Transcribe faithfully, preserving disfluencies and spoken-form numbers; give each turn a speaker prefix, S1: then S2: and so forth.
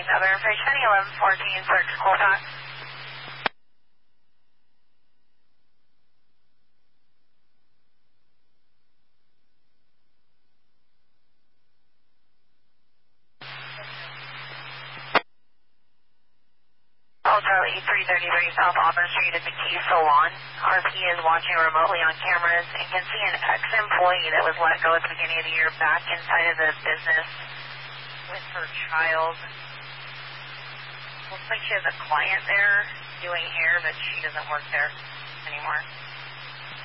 S1: need other information. eleven fourteen, search Coltac. Hotel E three thirty-three South Auburn Street at the Key Salon. R P is watching remotely on cameras and can see an ex-employee that was let go at the beginning of the year back inside of the business with her child. Looks like she has a client there doing hair, but she doesn't work there anymore.